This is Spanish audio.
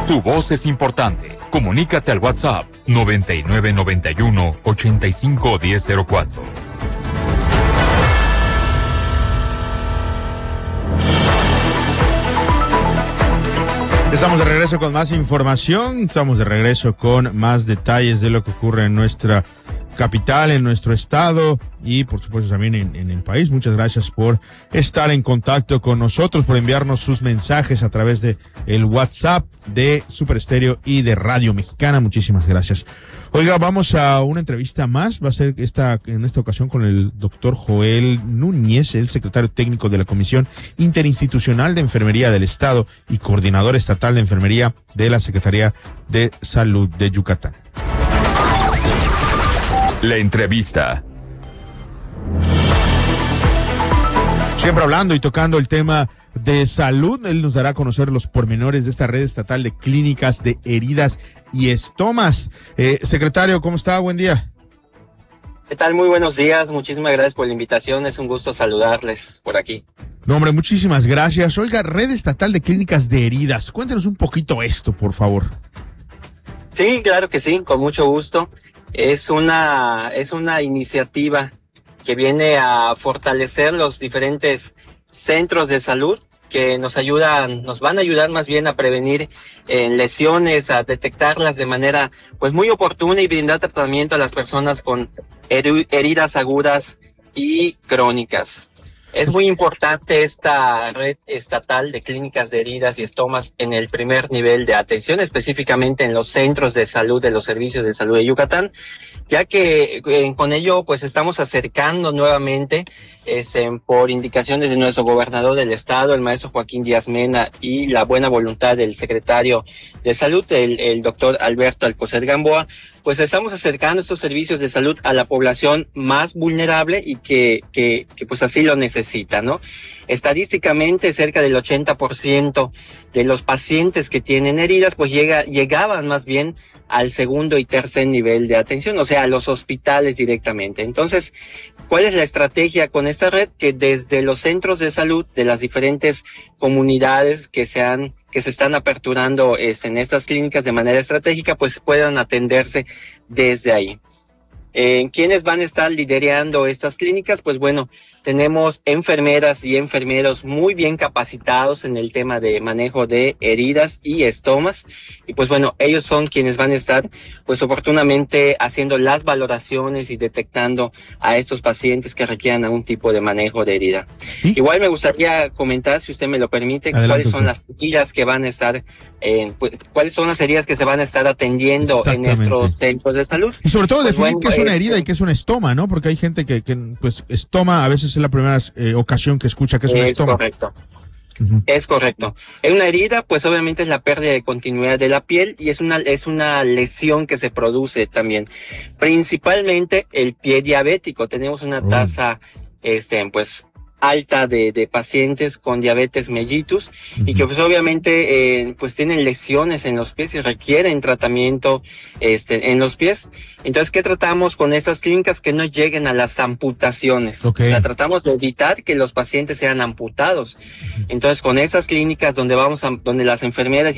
Tu voz es importante. Comunícate al WhatsApp 9991-851004. Estamos de regreso con más información, estamos de regreso con más detalles de lo que ocurre en nuestra capital, en nuestro estado y por supuesto también en el país. Muchas gracias por estar en contacto con nosotros, por enviarnos sus mensajes a través de el WhatsApp de Super Estéreo y de Radio Mexicana. Muchísimas gracias. Oiga, vamos a una entrevista más. Va a ser en esta ocasión con el doctor Joel Núñez, el secretario técnico de la Comisión Interinstitucional de Enfermería del Estado y coordinador estatal de enfermería de la Secretaría de Salud de Yucatán. La entrevista. Siempre hablando y tocando el tema de salud, él nos dará a conocer los pormenores de esta red estatal de clínicas de heridas y estomas. Secretario, ¿cómo está? Buen día. ¿Qué tal? Muy buenos días. Muchísimas gracias por la invitación. Es un gusto saludarles por aquí. No, hombre, muchísimas gracias. Oiga, red estatal de clínicas de heridas. Cuéntenos un poquito esto, por favor. Sí, claro que sí, con mucho gusto. Es una iniciativa que viene a fortalecer los diferentes centros de salud que nos van a ayudar más bien a prevenir lesiones, a detectarlas de manera pues muy oportuna y brindar tratamiento a las personas con heridas agudas y crónicas. Es muy importante esta red estatal de clínicas de heridas y estomas en el primer nivel de atención, específicamente en los centros de salud de los servicios de salud de Yucatán, ya que con ello pues estamos acercando nuevamente por indicaciones de nuestro gobernador del estado, el maestro Joaquín Díaz Mena, y la buena voluntad del secretario de salud, el doctor Alberto Alcocer Gamboa, pues estamos acercando estos servicios de salud a la población más vulnerable y que pues así lo necesita, ¿no? Estadísticamente, cerca del 80% de los pacientes que tienen heridas, pues llegaban más bien al segundo y tercer nivel de atención, o sea, a los hospitales directamente. Entonces, ¿cuál es la estrategia con esta red? Que desde los centros de salud de las diferentes comunidades que se están aperturando en estas clínicas de manera estratégica, pues puedan atenderse desde ahí. ¿Quiénes van a estar liderando estas clínicas? Pues bueno, tenemos enfermeras y enfermeros muy bien capacitados en el tema de manejo de heridas y estomas. Y pues bueno, ellos son quienes van a estar pues oportunamente haciendo las valoraciones y detectando a estos pacientes que requieran algún tipo de manejo de herida. ¿Sí? Igual me gustaría comentar, si usted me lo permite, cuáles son las heridas que van a estar, cuáles son las heridas que se van a estar atendiendo en nuestros centros de salud. Y sobre todo pues definir qué es una herida y qué es un estoma, ¿no? Porque hay gente que pues estoma a veces es la primera ocasión que escucha que es un estoma. Es correcto. Uh-huh. Es correcto. En una herida, pues obviamente es la pérdida de continuidad de la piel y es una lesión que se produce también. Principalmente el pie diabético. Tenemos una tasa, pues alta de pacientes con diabetes mellitus y que pues obviamente pues tienen lesiones en los pies y requieren tratamiento en los pies. Entonces, ¿qué tratamos con estas clínicas? Que no lleguen a las amputaciones. Okay. O sea, tratamos de evitar que los pacientes sean amputados. Entonces, con estas clínicas donde las enfermeras